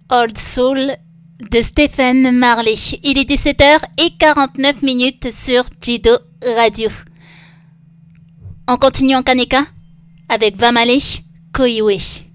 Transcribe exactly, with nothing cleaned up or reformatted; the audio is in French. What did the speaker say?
Old Soul de Stephen Marley. Il est dix-sept heures quarante-neuf minutes sur Jido Radio. On continue en Kaneka avec Vamale Koiwe.